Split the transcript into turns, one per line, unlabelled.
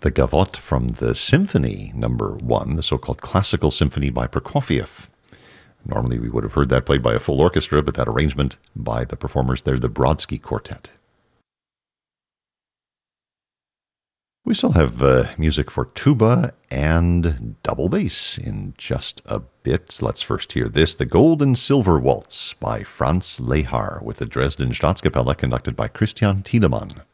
The Gavotte from the Symphony Number 1, the so-called Classical Symphony by Prokofiev. Normally we would have heard that played by a full orchestra, but that arrangement by the performers there, the Brodsky Quartet. We still have music for tuba and double bass in just a bit. Let's first hear this, the Gold and Silver Waltz by Franz Lehár with the Dresden Staatskapelle conducted by Christian Tiedemann.